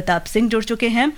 प्रताप सिंह जुड़ चुके हैं।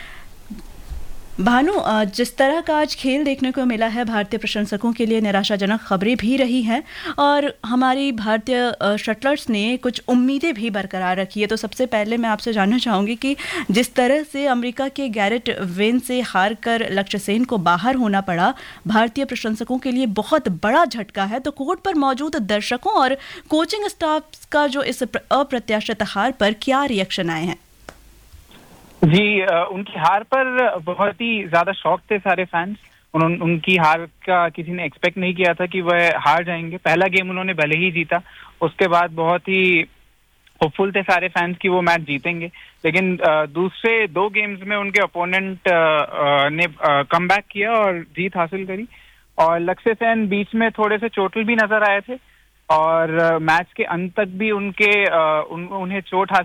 भानु, जिस तरह का आज खेल देखने को मिला है भारतीय प्रशंसकों के लिए निराशाजनक खबरें भी रही हैं और हमारी भारतीय शटलर्स ने कुछ उम्मीदें भी बरकरार रखी है। तो सबसे पहले मैं आपसे जानना चाहूँगी कि जिस तरह से अमेरिका के गैरेट वेन से हार कर लक्ष्य सेन को बाहर होना पड़ा, भारतीय प्रशंसकों के लिए बहुत बड़ा झटका है। तो कोर्ट पर मौजूद दर्शकों और कोचिंग स्टाफ का जो इस अप्रत्याशित हार पर क्या रिएक्शन आए हैं? जी, उनकी हार पर बहुत ही ज्यादा शॉक थे सारे फैंस। उनकी हार का किसी ने एक्सपेक्ट नहीं किया था कि वह हार जाएंगे। पहला गेम उन्होंने भले ही जीता, उसके बाद बहुत ही होपफुल थे सारे फैंस कि वो मैच जीतेंगे, लेकिन दूसरे दो गेम्स में उनके ओपोनेंट ने कमबैक किया और जीत हासिल करी। और लक्ष्य सेन बीच में थोड़े से चोटिल भी नजर आए थे और मैच के अंत तक भी उन्हें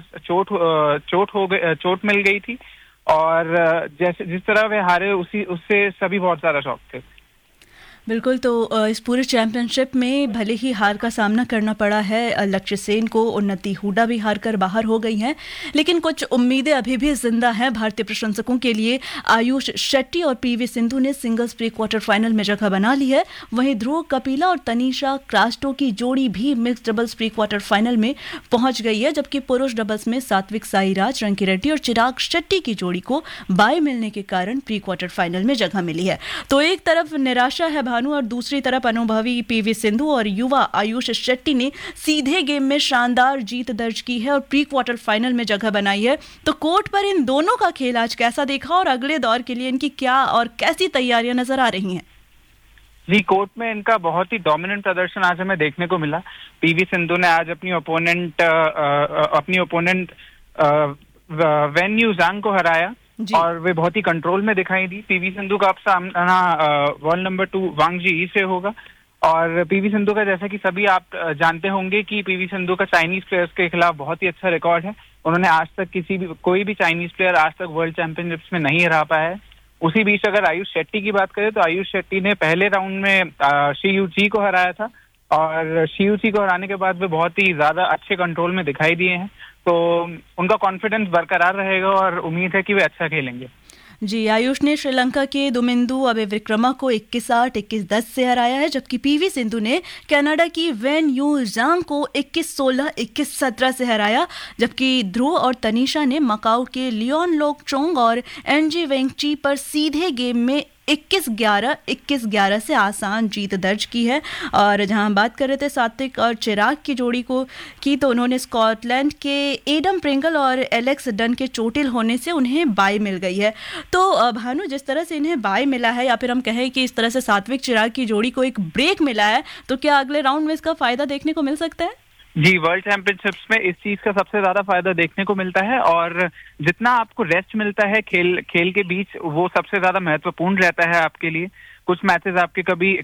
चोट मिल गई थी। और जिस तरह वे हारे उससे सभी बहुत ज्यादा शॉक थे। बिल्कुल। तो इस पूरे चैंपियनशिप में भले ही हार का सामना करना पड़ा है लक्ष्य सेन को, उन्नति हुडा भी हार कर बाहर हो गई हैं, लेकिन कुछ उम्मीदें अभी भी जिंदा हैं भारतीय प्रशंसकों के लिए। आयुष शेट्टी और पीवी सिंधु ने सिंगल्स प्री क्वार्टर फाइनल में जगह बना ली है। वहीं ध्रुव कपिला और तनीषा क्रास्टो की जोड़ी भी mix doubles pre quarter final में पहुंच गई है, जबकि पुरुष डबल्स में सात्विक साईराज, रंकी रेड्डी और चिराग शेट्टी की जोड़ी को बाय मिलने के कारण प्री क्वार्टर फाइनल में जगह मिली है। तो एक तरफ निराशा है भानु और दूसरी तरफ अनुभवी पीवी सिंधु और युवा आयुष शेट्टी ने सीधे गेम में शानदार जीत दर्ज की है और प्री क्वार्टर फाइनल में जगह बनाई है। तो कोर्ट पर इन दोनों का खेल आज कैसा देखा और अगले दौर के लिए इनकी क्या और कैसी तैयारियां नजर आ रही हैं? जी, कोर्ट में इनका बहुत ही डोमिनेंट प्रदर्शन आज हमें देखने को मिला। पीवी सिंधु ने आज अपनी ओपोनेंट वेन यू ज़ांग को हराया और वे बहुत ही कंट्रोल में दिखाई दी। पीवी सिंधु का अब सामना वर्ल्ड नंबर 2 वांग जी से होगा। और पीवी सिंधु का, जैसा कि सभी आप जानते होंगे कि पीवी सिंधु का चाइनीज प्लेयर्स के खिलाफ बहुत ही अच्छा रिकॉर्ड है। उन्होंने आज तक कोई भी चाइनीज प्लेयर आज तक वर्ल्ड चैंपियनशिप्स में नहीं हरा पाया है। उसी बीच अगर आयुष शेट्टी की बात करें तो आयुष शेट्टी ने पहले राउंड में शी यू ची को हराया था और शी यू ची को हराने के बाद वे बहुत ही ज्यादा अच्छे कंट्रोल में दिखाई दिए हैं। तो उनका कॉन्फिडेंस बरकरार रहेगा और उम्मीद है कि वे अच्छा खेलेंगे। जी, आयुष ने श्रीलंका के दुमिंदु अबेविक्रमा को 21-8, 21-10 से हराया है, जबकि पीवी सिंधु ने कनाडा की वेन यू ज़ांग को 21-16, 21-17 से हराया। जबकि ध्रुव और तनीषा ने मकाऊ के लियोन लोक चोंग और एनजी वेंगची पर सीधे गेम में 21-11, 21-11 से आसान जीत दर्ज की है। और जहां बात कर रहे थे सात्विक और चिराग की जोड़ी की, तो उन्होंने स्कॉटलैंड के एडम प्रिंगल और एलेक्स डन के चोटिल होने से उन्हें बाय मिल गई है। तो भानु, जिस तरह से इन्हें बाय मिला है या फिर हम कहें कि इस तरह से सात्विक चिराग की जोड़ी को एक ब्रेक मिला है, तो क्या अगले राउंड में इसका फायदा देखने को मिल सकता है? जी, वर्ल्ड चैंपियनशिप्स में इस चीज का सबसे ज्यादा फायदा देखने को मिलता है और जितना आपको रेस्ट मिलता है खेल के बीच, वो सबसे ज्यादा महत्वपूर्ण रहता है आपके लिए। कुछ मैचेस आपके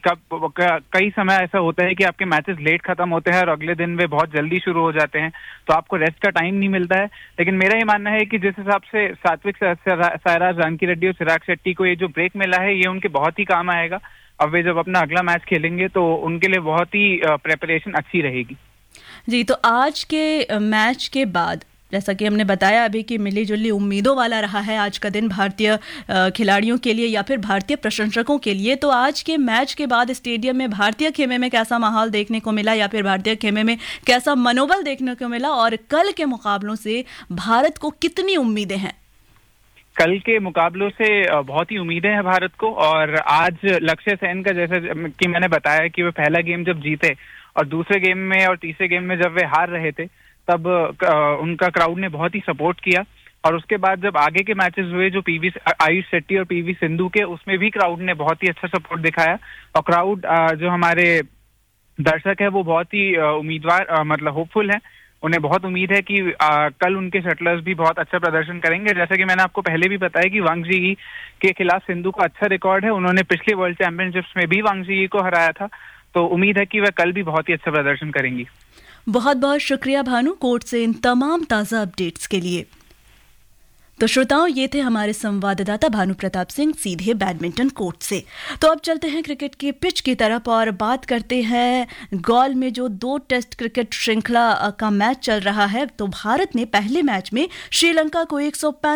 कई समय ऐसा होता है कि आपके मैचेस लेट खत्म होते हैं और अगले दिन वे बहुत जल्दी शुरू हो जाते हैं, तो आपको रेस्ट का टाइम नहीं मिलता है। लेकिन मेरा ये मानना है कि जिस हिसाब से सात्विक साईराज, रंकी रेड्डी और चिराग शेट्टी को ये जो ब्रेक मिला है, ये उनके बहुत ही काम आएगा। अब वे जब अपना अगला मैच खेलेंगे तो उनके लिए बहुत ही प्रेपरेशन अच्छी रहेगी। जी, तो आज के मैच के बाद, जैसा कि हमने बताया अभी कि मिली जुली उम्मीदों वाला रहा है आज का दिन भारतीय खिलाड़ियों के लिए या फिर भारतीय प्रशंसकों के लिए, तो आज के मैच के बाद स्टेडियम में भारतीय खेमे में कैसा माहौल देखने को मिला या फिर भारतीय खेमे में कैसा मनोबल देखने को मिला और कल के मुकाबलों से भारत को कितनी उम्मीदें हैं? कल के मुकाबलों से बहुत ही उम्मीदें हैं भारत को। और आज लक्ष्य सेन का, जैसा कि मैंने बताया कि वे पहला गेम जब जीते और दूसरे गेम में और तीसरे गेम में जब वे हार रहे थे, तब उनका क्राउड ने बहुत ही सपोर्ट किया। और उसके बाद जब आगे के मैचेस हुए जो आयुष शेट्टी और पीवी सिंधु के, उसमें भी क्राउड ने बहुत ही अच्छा सपोर्ट दिखाया। और क्राउड जो हमारे दर्शक है वो बहुत ही उम्मीदवार होपफुल है। उन्हें बहुत उम्मीद है कि कल उनके शटलर्स भी बहुत अच्छा प्रदर्शन करेंगे। जैसा कि मैंने आपको पहले भी बताया कि वांग जी के खिलाफ सिंधु का अच्छा रिकॉर्ड है। उन्होंने पिछले वर्ल्ड चैंपियनशिप्स में भी वांग जी को हराया था, तो उम्मीद है कि वह कल भी बहुत ही अच्छा प्रदर्शन करेंगी। बहुत बहुत शुक्रिया भानु, कोर्ट से इन तमाम ताज़ा अपडेट्स के लिए। तो श्रोताओं, ये थे हमारे संवाददाता भानु प्रताप सिंह सीधे बैडमिंटन कोर्ट से। तो अब चलते हैं क्रिकेट के पिच की तरफ और बात करते हैं गॉल में जो 2 टेस्ट क्रिकेट श्रृंखला का मैच चल रहा है। तो भारत ने पहले मैच में श्रीलंका को 135